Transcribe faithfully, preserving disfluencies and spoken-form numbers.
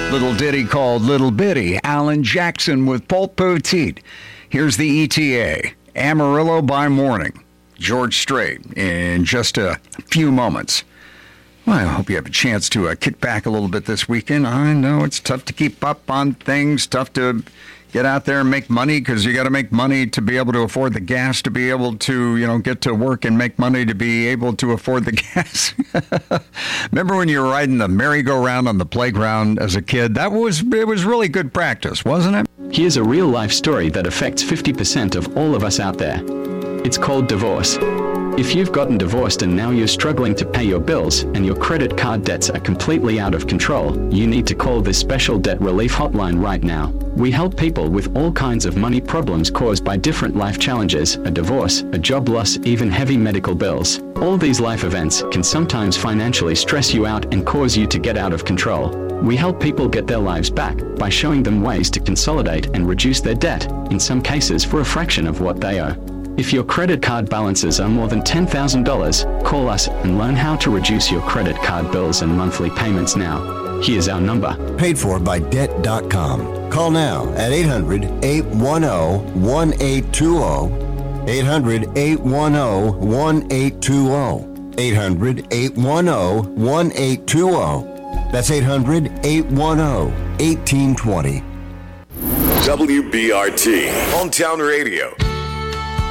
Little ditty called Little Bitty, Alan Jackson with Paul Poteet. Here's the E T A, Amarillo by Morning, George Strait, in just a few moments. Well, I hope you have a chance to uh, kick back a little bit this weekend. I know it's tough to keep up on things, tough to get out there and make money, because you got to make money to be able to afford the gas, to be able to, you know, get to work and make money to be able to afford the gas. Remember when you were riding the merry-go-round on the playground as a kid? That was, it was really good practice, wasn't it? Here's a real-life story that affects fifty percent of all of us out there. It's called divorce. If you've gotten divorced and now you're struggling to pay your bills and your credit card debts are completely out of control, you need to call this special debt relief hotline right now. We help people with all kinds of money problems caused by different life challenges, a divorce, a job loss, even heavy medical bills. All these life events can sometimes financially stress you out and cause you to get out of control. We help people get their lives back by showing them ways to consolidate and reduce their debt, in some cases for a fraction of what they owe. If your credit card balances are more than ten thousand dollars, call us and learn how to reduce your credit card bills and monthly payments now. Here's our number. Paid for by debt dot com. Call now at eight hundred, eight one zero, one eight two zero. eight hundred, eight one zero, one eight two zero. eight hundred, eight one zero, one eight two zero. That's eight hundred, eight one zero, one eight two zero. W B R T, Hometown Radio.